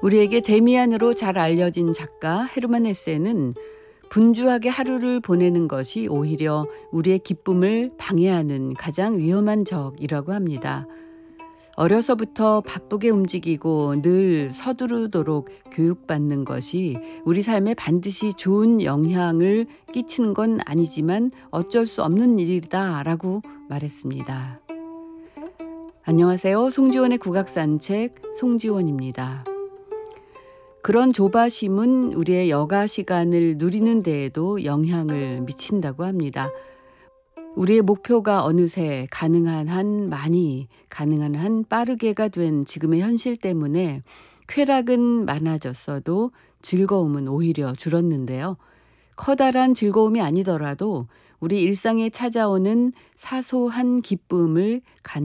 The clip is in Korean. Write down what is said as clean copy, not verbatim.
우리에게 데미안으로 잘 알려진 작가 헤르만 헤세는 분주하게 하루를 보내는 것이 오히려 우리의 기쁨을 방해하는 가장 위험한 적이라고 합니다. 어려서부터 바쁘게 움직이고 늘 서두르도록 교육받는 것이 우리 삶에 반드시 좋은 영향을 끼치는 건 아니지만 어쩔 수 없는 일이다라고 말했습니다. 안녕하세요. 송지원의 국악산책 송지원입니다. 그런 조바심은 우리의 여가 시간을 누리는 데에도 영향을 미친다고 합니다. 우리의 목표가 어느새 가능한 한 많이, 가능한 한 빠르게가 된 지금의 현실 때문에 쾌락은 많아졌어도 즐거움은 오히려 줄었는데요. 커다란 즐거움이 아니더라도 우리 일상에 찾아오는 사소한 기쁨을